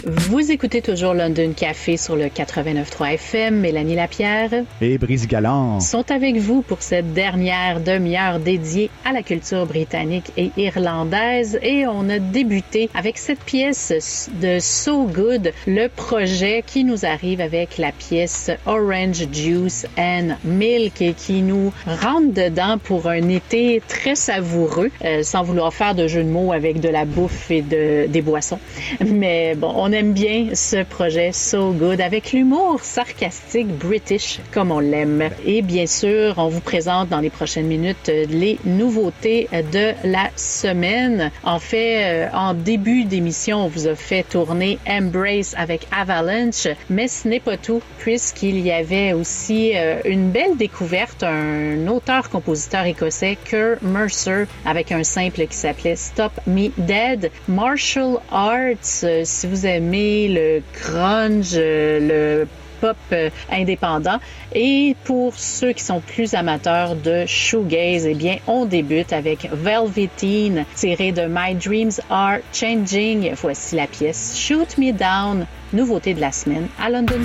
Vous écoutez toujours London Café sur le 89.3 FM. Mélanie Lapierre et Brice Galland sont avec vous pour cette dernière demi-heure dédiée à la culture britannique et irlandaise. Et on a débuté avec cette pièce de So Good, le projet qui nous arrive avec la pièce Orange Juice and Milk et qui nous rentre dedans pour un été très savoureux, sans vouloir faire de jeu de mots avec de la bouffe et des boissons. Mais bon, on aime bien ce projet So Good avec l'humour sarcastique british comme on l'aime. Et bien sûr, on vous présente dans les prochaines minutes les nouveautés de la semaine. En fait, en début d'émission, on vous a fait tourner Embrace avec Avalanche, mais ce n'est pas tout puisqu'il y avait aussi une belle découverte, un auteur-compositeur écossais, Kerr Mercer, avec un simple qui s'appelait Stop Me Dead. Martial Arts, si vous aimez le grunge, le pop indépendant. Et pour ceux qui sont plus amateurs de shoegaze, eh bien, on débute avec Velveteen, tiré de My Dreams Are Changing. Voici la pièce Shoot Me Down, nouveauté de la semaine à London.